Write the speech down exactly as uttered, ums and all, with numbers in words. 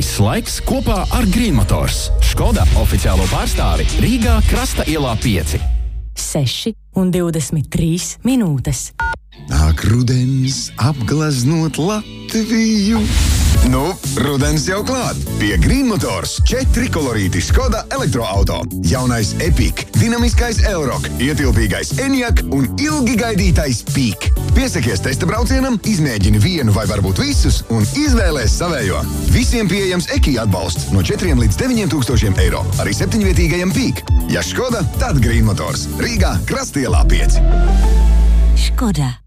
Skaists laiks kopā ar Green Motors. Škoda oficiālo pārstāvi Rīgā Krasta ielā pieci. seši un divdesmit trīs minūtes. Nāk rudens apgleznot Latviju. Nu, rudens jau klāt. Pie Green Motors četri kolorīti Škoda elektroauto. Jaunais Epic, dinamiskais Elrock, ietilpīgais Enyaq un ilgi gaidītais Peak. Piesakies testa braucienam, izmēģini vienu vai varbūt visus un izvēlēs savējo. Visiem pieejams Eki atbalsts no četriem līdz deviņiem tūkstošiem eiro. Arī septiņvietīgajam Peak. Ja Škoda, tad Green Motors. Rīgā Krastielā pieci. Škoda.